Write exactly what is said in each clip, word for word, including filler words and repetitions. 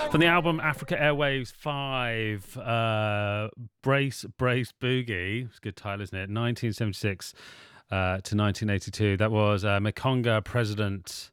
From the album Africa Airwaves five, uh, Brace, Brace Boogie. It's a good title, isn't it? nineteen seventy-six uh, to nineteen eighty-two. That was uh, Mekonga President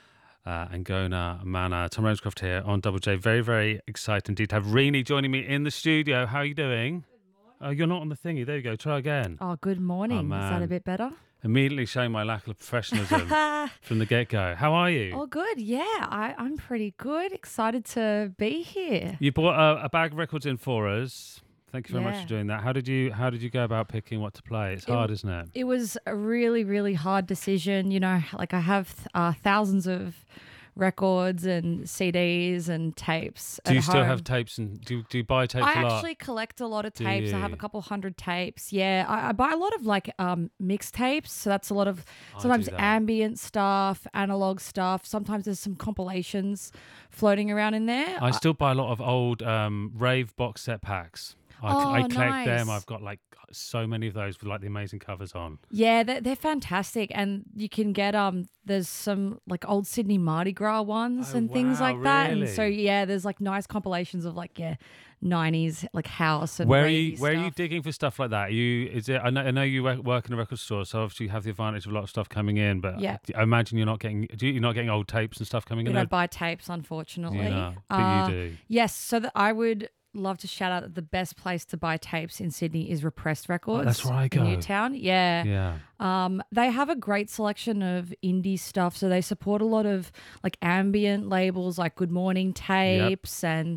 uh, and Gona Mana. Tom Ravenscroft here on Double J. Very, very excited indeed to have Rini joining me in the studio. How are you doing? Oh, you're not on the thingy. There you go. Try again. Oh, good morning. Oh, Is that a bit better? Immediately showing my lack of professionalism from the get-go. How are you? Oh, good. Yeah, I, I'm pretty good. Excited to be here. You brought a, a bag of records in for us. Thank you very Yeah. much for doing that. How did you How did you go about picking what to play? It's It- hard, isn't it? It was a really, really hard decision. You know, like I have uh, thousands of records and C Ds and tapes. Do you at still home. have tapes and do you, do you buy tapes I a lot? actually collect a lot of Do tapes. I have you? a couple hundred tapes. Yeah, I, I buy a lot of like um, mixtapes. So that's a lot of I sometimes do that. ambient stuff, analog stuff. Sometimes there's some compilations floating around in there. I still buy a lot of old um, rave box set packs. I, Oh, I collect them. nice. I've got like so many of those with like the amazing covers on. Yeah, they're, they're fantastic, and you can get um. There's some like old Sydney Mardi Gras ones Oh, and things wow, like that, really? and so yeah, there's like nice compilations of like yeah, nineties like house and Where are ravey you Where are you stuff. digging for stuff like that? Are you is it? I know, I know you work, work in a record store, so obviously you have the advantage of a lot of stuff coming in. But Yeah. I imagine you're not getting. Do you, you're not getting old tapes and stuff coming We in? don't there? buy tapes, unfortunately. You know, but Uh, you do. Yes, so that I would love to shout out that the best place to buy tapes in Sydney is Repressed Records. Oh, that's where I go. In Newtown. Yeah. Yeah. Um, they have a great selection of indie stuff. So they support a lot of like ambient labels like Good Morning Tapes and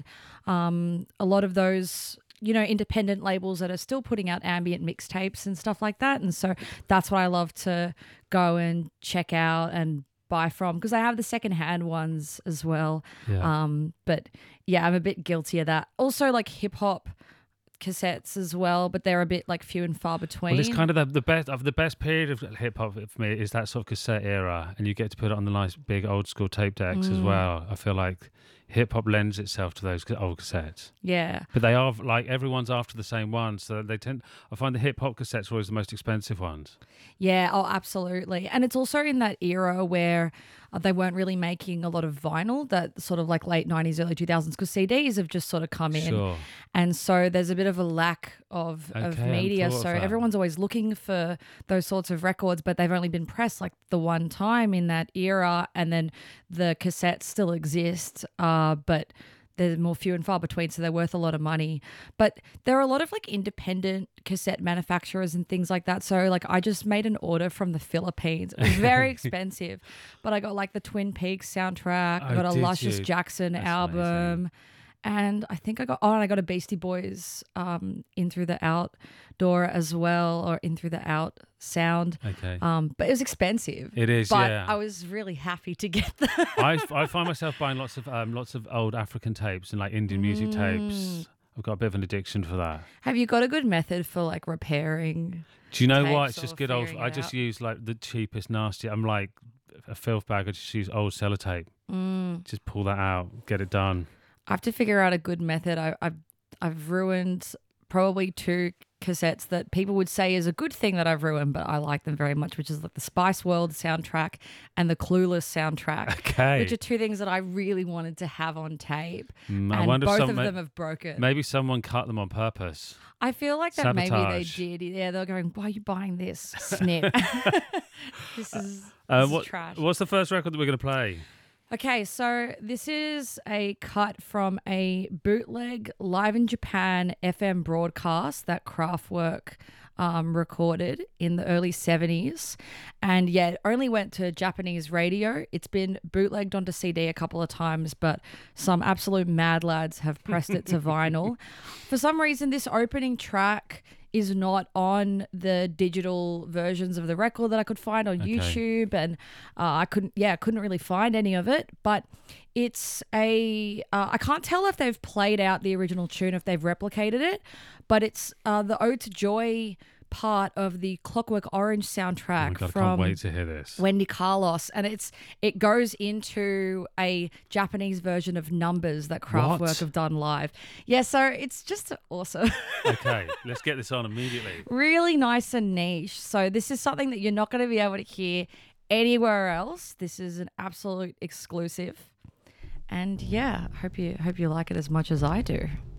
um, a lot of those, you know, independent labels that are still putting out ambient mixtapes and stuff like that. And so that's what I love to go and check out and buy from, because I have the secondhand ones as well. Yeah. Um, but yeah, I'm a bit guilty of that. Also like hip hop cassettes as well, but they're a bit like few and far between. Well, it's kind of the, the best of the best period of hip hop for me is that sort of cassette era, and you get to put it on the nice big old school tape decks as Mm. well. I feel like hip hop lends itself to those old cassettes, Yeah. but they are like everyone's after the same ones, so they tend. I find the hip hop cassettes are always the most expensive ones. Yeah, oh, absolutely. And it's also in that era where uh, they weren't really making a lot of vinyl, that sort of like late nineties, early two thousands, because C Ds have just sort of come in. Sure. And so there's a bit of a lack of, Okay, I of hadn't media. thought of So that. everyone's always looking for those sorts of records, but they've only been pressed like the one time in that era. And then the cassettes still exist, uh, but they're more few and far between, so they're worth a lot of money. But there are a lot of like independent cassette manufacturers and things like that. So like I just made an order from the Philippines. It was very expensive, but I got like the Twin Peaks soundtrack. I Oh, got a did Luscious you? Jackson That's album. amazing. And I think I got, oh, and I got a Beastie Boys um, In Through the Outdoor as well, or In Through the Out sound. Okay. Um, but it was expensive. It is, But yeah. I was really happy to get them. I, I find myself buying lots of um, lots of old African tapes and like Indian music Mm. tapes. I've got a bit of an addiction for that. Have you got a good method for like repairing? Do you know what? Tapes It's just or good old. figuring I it just out? use like the cheapest, nasty. I'm like a filth bag. I just use old sellotape. Mm. Just pull that out, get it done. I have to figure out a good method. I, I've I've ruined probably two cassettes that people would say is a good thing that I've ruined, but I like them very much, which is like the Spice World soundtrack and the Clueless soundtrack, Okay. which are two things that I really wanted to have on tape. Mm, I and wonder if both some, of ma- them have broken. maybe someone cut them on purpose. I feel like that maybe they Sabotage. did. Yeah, they're going, why are you buying this? Snip. this is, this Uh, is what, trash. What's the first record that we're going to play? Okay, so this is a cut from a bootleg Live in Japan F M broadcast that Kraftwerk um, recorded in the early seventies. And yeah, it only went to Japanese radio. It's been bootlegged onto C D a couple of times, but some absolute mad lads have pressed it to vinyl. For some reason, this opening track is not on the digital versions of the record that I could find on Okay. YouTube, and uh, I couldn't, yeah, I couldn't really find any of it. But it's a, uh, I can't tell if they've played out the original tune, if they've replicated it, but it's uh, the Ode to Joy part of the Clockwork Orange Oh my soundtrack God, I from can't wait to hear this. Wendy Carlos, and it's it goes into a Japanese version of Numbers that Kraftwerk What? have done live. Yeah, so it's just awesome. Okay, let's get this on immediately. Really nice and niche. So this is something that you're not going to be able to hear anywhere else. This is an absolute exclusive. And yeah, hope you hope you like it as much as I do.